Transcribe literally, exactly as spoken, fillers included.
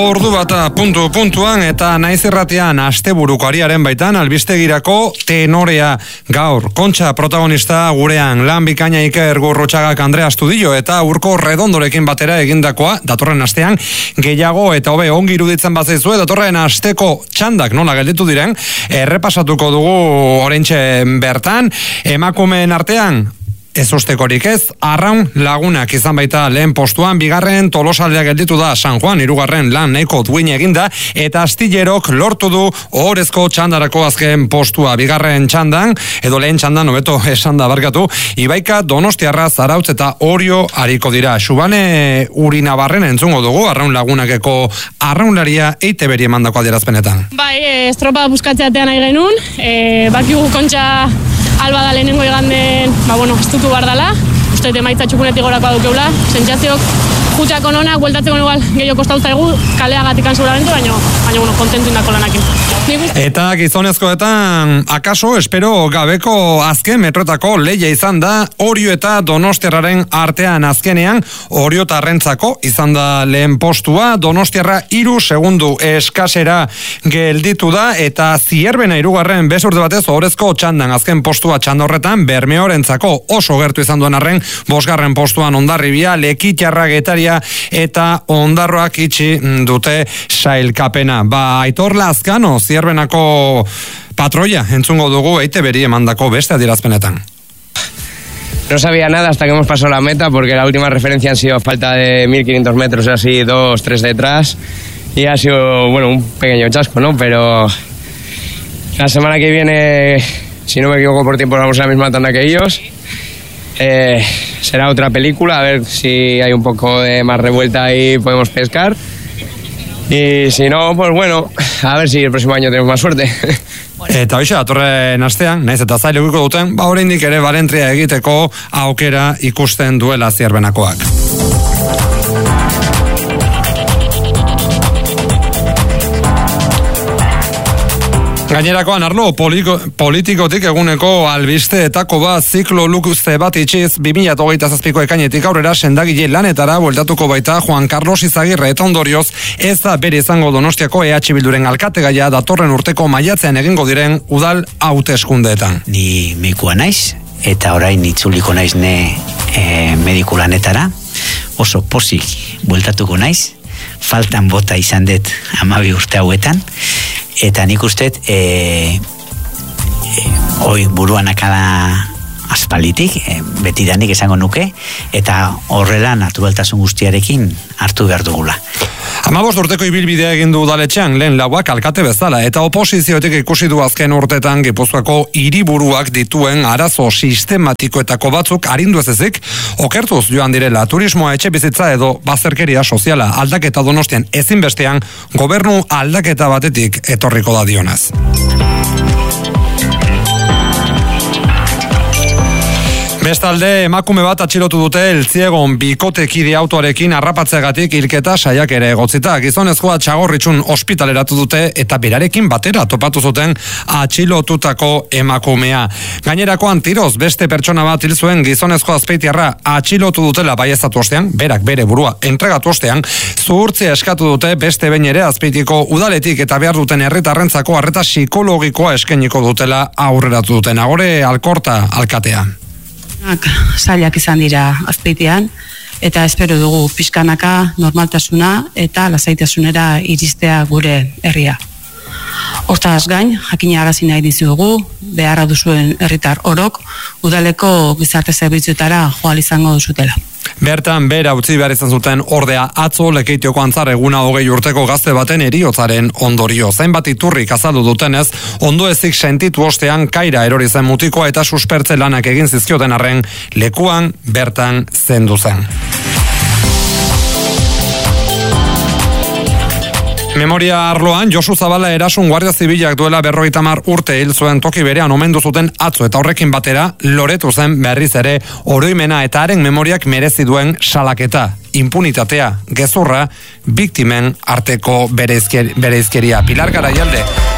Ordu bata puntu puntuan eta naiz irratian asteburuko ariaren baitan albistegirako tenorea gaur. Kontxa protagonista gurean, lan bikaina Iker Gurrutxagak Andrea Astudillo eta Urko Redondorekin batera egindakoa datorren astean gehiago eta hobe ongi iruditzen bazaizue datorren asteko txandak nola gelditu diren errepasatuko dugu oraintxe bertan. Emakumeen artean ez ustekorik ez, Arraun Lagunak izan baita lehen postuan, bigarren Tolosaldea gelditu da San Juan, hirugarren lan nahiko duin eginda, eta Astillerok lortu du ohorezko txandarako azken postua, bigarren txandan, edo lehen txandan, hobeto esan da barkatu, Ibaika Donostiarra Zarautz eta Orio ariko dira. Xubane Urinabarren entzungo dugu, Arraun Lagunakeko arraunlaria E I Te Beri emandako adierazpenetan. Bai, estropa buskatzeatean nahi genuen, e, bakigu Kontxa alba da lehenengo iganden, ba, bueno, estutu bar dala, uste emaitza txukunetik gorakoa dukeula, sentsazioak jutxako nonak, bueltatzeko igual gehiago kostautza egu, kaleagatik seguramente, baina, baina, bueno, kontentu indako lanakin. Eta gizonezkoetan, akaso, espero gabeko azken metroetako lehia izan da, Orio eta Donostiarraren artean azkenean, Orio tarrentzako izan da lehen postua, Donostiarra hiru segundu eskasera gelditu da, eta Zierbena hirugarren besurte batez ohorezko txandan azken postua txandorretan, Bermeorentzako oso gertu izan duen arren, bosgarren postuan Hondarribia, Lekitxarra Getaria eta Ondarroak itxi dute sailkapena. Ba, Aitor Lazkano, Zierbenako patroia, entzungo dugu E I Te Beri emandako beste adierazpenetan. No sabía nada hasta que hemos pasado la meta, porque la última referencia han sido falta de mil quinientos metros, así dos, tres detrás, y ha sido, bueno, un pequeño chasco, ¿no? Pero la semana que viene, si no me equivoco por tiempo, vamos a la misma tanda que ellos. Eh, será otra película, a ver si hay un poco de más revuelta y podemos pescar. Y si no, pues bueno, a ver si el próximo año tenemos más suerte. Eta hoxe, atorren astean, naiz eta zaila ukiko duten, ba oraindik ere balentria egiteko aukera ikusten duela Zierbenakoak. Gainerakoan arlo politiko, politikotik eguneko albisteetako bat ziklo lukuzte bat itxiz bi mila hogeita zazpiko ekainetik aurrera sendagile lanetara bueltatuko baita Juan Carlos Izagirre eta ondorioz ez da bere izango Donostiako E H Bilduren alkategaia datorren urteko maiatzean egingo diren udal hauteskundeetan. Ni medikua naiz eta orain itzuliko naiz ne e, mediku lanetara, oso pozik bueltatuko naiz, faltan bota izan dut hamabi urte hauetan. Eta nik usteet, e, e, hoi buruan akala aspalitik, e, betidanik esango nuke, eta horrela naturaltasun guztiarekin hartu behar dugula. Hamabost urteko ibilbidea egin du udaletxean lehen lauak alkate bezala, eta oposizioetik ikusi du azken urtetan Gipuzkoako hiriburuak dituen arazo sistematikoetako batzuk arindu ez ezik, okertuz joan direla turismoa, etxe bizitza edo bazterkeria soziala aldaketa Donostian ezinbestean gobernu aldaketa batetik etorriko da dionez. Bestalde, emakume bat atxilotu dute Eltziegon bikotekide autoarekin harrapatzeagatik hilketa saiak ere egotzita. Gizonezkoa Txagorritxun ospitaleratu dute eta berarekin batera topatu zuten atxilotutako emakumea. Gainerakoan tiroz beste pertsona bat hil zuen gizonezko Azpeitiarra atxilotu dutela baieztatu ostean, berak bere burua entregatu ostean, zuhurtzia eskatu dute beste behin ere Azpeitiko udaletik eta behar duten herritarrentzako arreta psikologikoa eskainiko dutela aurreratu duten. Agore Alkorta alkatea. Zailak izan dira Azpeitian, eta espero dugu pixkanaka normaltasuna eta lasaitasunera iristea gure herria. Hortaz gain, jakina agazi nahi dizugu, beharra duzuen herritar orok, udaleko gizarte zerbitzuetara joal izango duzutela. Bertan, bera utzi behar izan zuten ordea atzo Lekeitioko Antzar eguna hogei urteko gazte baten heriotzaren ondorio. Zainbat iturrik azaldu dutenez, ondo ezik sentitu ostean kaira erori zen mutikoa eta suspertze lanak egin zizkioten arren lekuan bertan zendu zen. Memoria arloan, Josu Zabala erasun Guardia Zibilak duela berrogeita hamar urte hil zuen toki berean omendu zuten atzo eta horrekin batera loretu zen berriz ere oroimena eta haren memoriak merezi duen salaketa, impunitatea, gezurra, biktimen arteko bereizkeria. Pilar Garaialde.